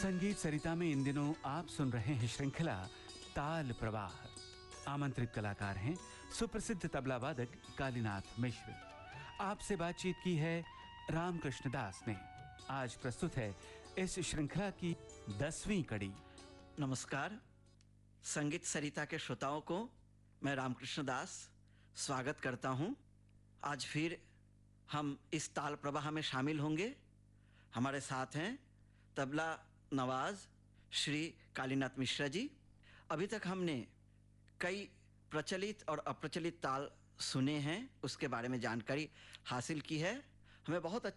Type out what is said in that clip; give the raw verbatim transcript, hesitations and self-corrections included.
संगीत सरिता में इन दिनों आप सुन रहे हैं श्रृंखला ताल प्रवाह। आमंत्रित कलाकार हैं सुप्रसिद्ध तबला वादक कालीनाथ मिश्र। आपसे बातचीत की है रामकृष्ण दास ने। आज प्रस्तुत है इस श्रृंखला की दसवीं कड़ी। नमस्कार संगीत सरिता के श्रोताओं को मैं रामकृष्ण दास स्वागत करता हूं। आज फिर हम इस ताल प्रवाह में शामिल होंगे। हमारे साथ हैं तबला नवाज श्री कालीनाथ मिश्रा जी। अभी तक हमने कई प्रचलित और अप्रचलित ताल सुने हैं, उसके बारे में जानकारी हासिल की है। हमें बहुत अच्छा